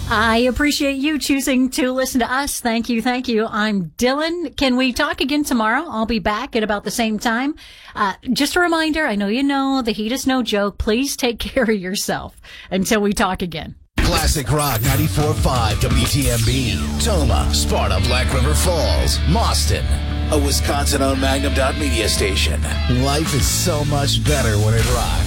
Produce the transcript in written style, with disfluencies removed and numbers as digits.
I appreciate you choosing to listen to us. Thank you. Thank you. I'm Dylan. Can we talk again tomorrow? I'll be back at about the same time. Just a reminder, I know you know the heat is no joke. Please take care of yourself until we talk again. Classic Rock 94.5 WTMB. Toma, Sparta, Black River Falls, Mauston. A Wisconsin-owned Magnum Media station. Life is so much better when it rocks.